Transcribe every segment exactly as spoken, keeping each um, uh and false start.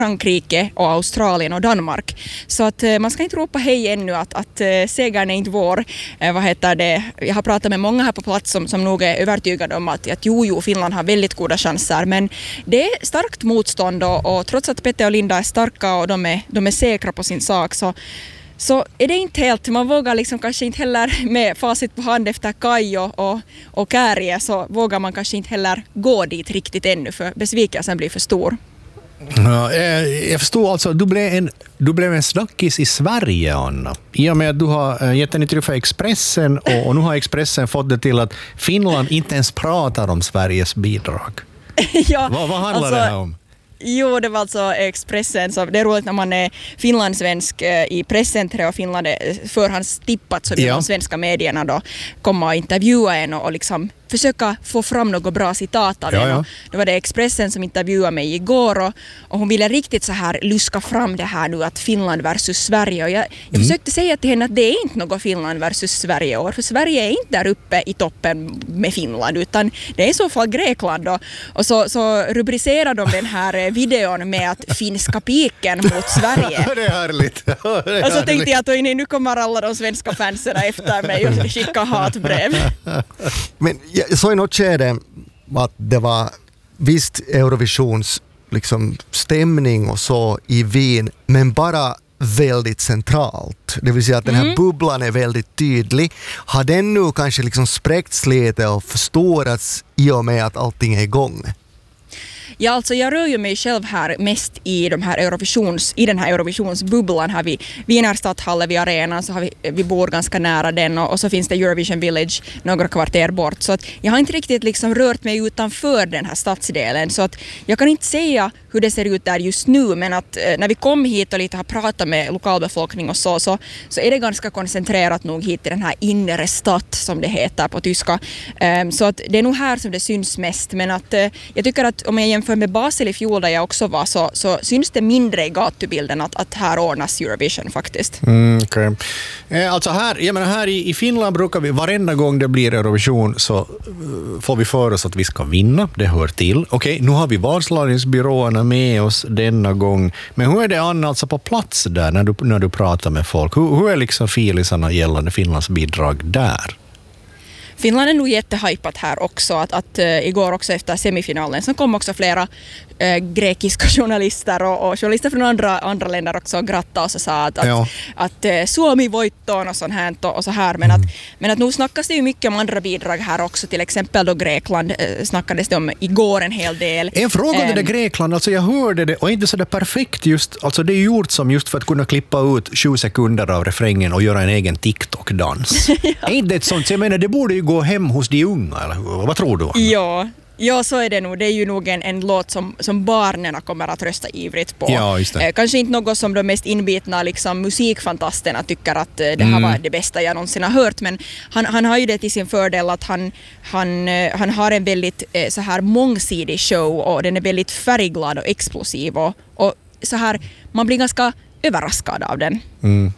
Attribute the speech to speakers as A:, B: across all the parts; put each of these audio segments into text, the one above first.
A: Frankrike och Australien och Danmark. Så att eh, man ska inte ropa hej ännu att, att eh, segern är inte vår. Eh, vad heter det? Jag har pratat med många här på plats som, som nog är övertygade om att, att jo, jo, Finland har väldigt goda chanser. Men det är starkt motstånd och, och trots att Petter och Linda är starka och de är, de är säkra på sin sak så Så är det inte helt, man vågar liksom kanske inte heller med facit på hand efter Kaj och, och, och Kärje så vågar man kanske inte heller gå dit riktigt ännu för besvikelsen blir för stor.
B: Ja, jag förstår alltså, du blev en, du blev en snackis i Sverige, Anna. I och med att du har gett en intervju för Expressen och, och nu har Expressen fått det till att Finland inte ens pratar om Sveriges bidrag.
A: Ja,
B: vad, vad handlar
A: alltså,
B: det här om?
A: Jo, det var alltså Expressen. Så det är roligt när man är finlandssvensk i presscentret och Finland är förhandstippat så det ja. De svenska medierna då kommer och intervjua en och, och liksom försöka få fram något bra citat av ja, en. Ja. Det var det Expressen som intervjuade mig igår och, och hon ville riktigt så här luska fram det här nu att Finland versus Sverige. Och jag, jag mm. försökte säga till henne att det är inte något Finland versus Sverige år, för Sverige är inte där uppe i toppen med Finland utan det är i så fall Grekland. Och, och så, så rubricerar de den här videon med att finska piken mot Sverige.
B: Det är härligt. Det är härligt.
A: Och så tänkte jag att nu kommer alla de svenska fansen efter mig och skicka hatbrev.
C: Men jag såg i något skede att det var visst Eurovisions liksom, stämning och så i Wien, men bara väldigt centralt. Det vill säga att den här mm. bubblan är väldigt tydlig. Har den nu kanske liksom spräckts lite och förstorats i och med att allting är igång?
A: Ja, alltså jag rör ju mig själv här mest i, de här Eurovisions, i den här Eurovisionsbubblan. Har vi Wiener Stadthalle vid arenan, så har vi, vi bor ganska nära den och, och så finns det Eurovision Village några kvarter bort. Så att jag har inte riktigt liksom rört mig utanför den här stadsdelen. Så att jag kan inte säga hur det ser ut där just nu, men att eh, när vi kom hit och lite har pratat med lokalbefolkning och så, så, så är det ganska koncentrerat nog hit i den här inre stad som det heter på tyska. Um, så att det är nog här som det syns mest, men att eh, jag tycker att om jag jämför med Basel i fjol där jag också var så, så syns det mindre i gatubilden att, att här ordnas Eurovision faktiskt.
B: Mm, okay. eh, alltså här, jag menar här i, i Finland brukar vi varenda gång det blir Eurovision så uh, får vi för oss att vi ska vinna, det hör till. Okej, okay, nu har vi valslagningsbyråerna med oss denna gång, men hur är det Anna alltså på plats där när du, när du pratar med folk? Hur, hur är liksom filisarna gällande Finlands bidrag där?
A: Finland är nog jättehypat här också. Att, att, uh, igår också efter semifinalen så kom också flera uh, grekiska journalister och, och journalister från andra, andra länder också grattade och så sa att,
B: ja.
A: att, att uh, Suomi voittoon och sånt här, och, och så här. Men, mm. att, men att nu snackas det ju mycket om andra bidrag här också. Till exempel då Grekland uh, snackades det om igår en hel del.
B: En fråga om um, det där Grekland, alltså jag hörde det och inte så där perfekt just, alltså det är gjort som just för att kunna klippa ut sju sekunder av refrängen och göra en egen TikTok-dans. Ja. Är inte ett sånt, jag menar det borde ju gå hem hos de unga, eller vad tror du?
A: Ja, ja, så är det nog. Det är ju nog en, en låt som, som barnen kommer att rösta ivrigt på.
B: Ja, just det.
A: Eh, kanske inte något som de mest inbitna liksom, musikfantasterna tycker att eh, det här mm. var det bästa jag någonsin har hört, men han, han har ju det till sin fördel att han, han, eh, han har en väldigt eh, så här mångsidig show och den är väldigt färgglad och explosiv och, och så här, man blir ganska överraskad av den.
B: Mm.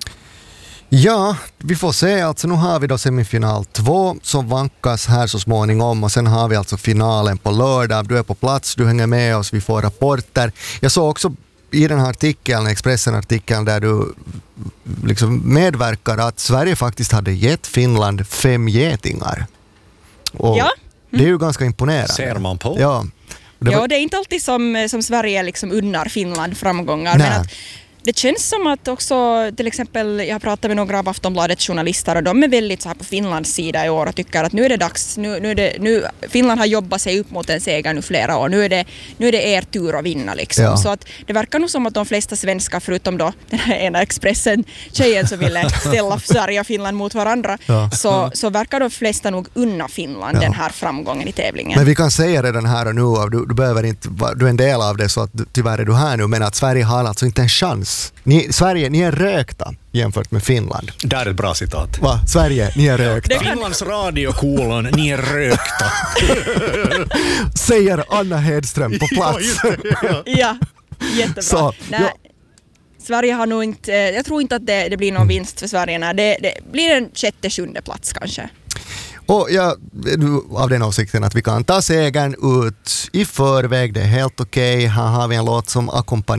C: Ja, vi får se. Alltså nu har vi då semifinal två som vankas här så småningom och sen har vi alltså finalen på lördag. Du är på plats, du hänger med oss, vi får rapporter. Jag såg också i den här artikeln, Expressen-artikeln där du liksom medverkar att Sverige faktiskt hade gett Finland fem getingar. Och
A: ja.
C: Det är ju ganska imponerande.
B: Ser man på.
C: Ja,
A: det, var... ja, det är inte alltid som, som Sverige liksom unnar Finland framgångar.
C: Nej.
A: Men att det känns som att också, till exempel, jag har pratat med några av Aftonbladets journalister och de är väldigt så här på Finlands sida i år och tycker att nu är det dags, nu, nu är det, nu, Finland har jobbat sig upp mot en seger nu flera år, nu är det, nu är det er tur att vinna liksom. Ja. Så att det verkar nog som att de flesta svenskar, förutom då den här ena Expressen-tjejen som ville ställa Sverige och Finland mot varandra, ja. så, så verkar de flesta nog unna Finland ja. den här framgången i tävlingen.
C: Men vi kan säga redan här och nu, du, du behöver inte, du är en del av det så att tyvärr är du här nu, men att Sverige har alltså inte en chans. Ni, Sverige, ni är rökta jämfört med Finland.
B: Där är ett bra citat.
C: Va? Sverige, ni är rökta.
B: Kan... Finlands radio kolon, ni är rökta.
C: Säger Anna Hedström på plats.
A: Ja, ja. ja jättebra. Så, Nej, ja. Sverige har nog inte, jag tror inte att det, det blir någon vinst för Sverige. Nej. Det, det blir en sjätte, sjunde plats kanske.
C: Och jag är av den åsikten att vi kan ta segern ut i förväg, det är helt okej. Okay. Här har vi en låt som ackompanjerar